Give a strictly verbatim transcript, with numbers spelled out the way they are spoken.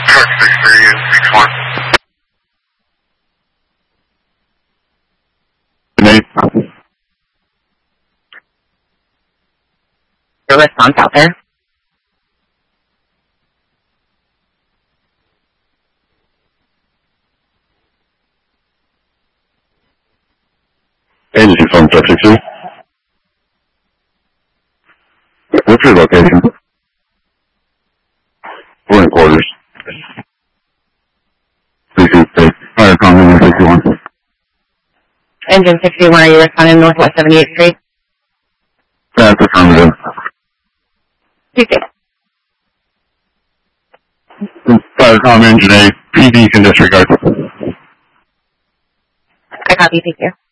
Truck six three and six one. Nate. Your response out there? Agency from Truck six three. What's your location? We're in quarters. sixty-six. Fire Common sixty-one. Engine sixty-one, are you responding Northwest seventy-eighth Street? That's affirmative. two six. Fire Common Engine A, P D can disregard. I copy, thank you.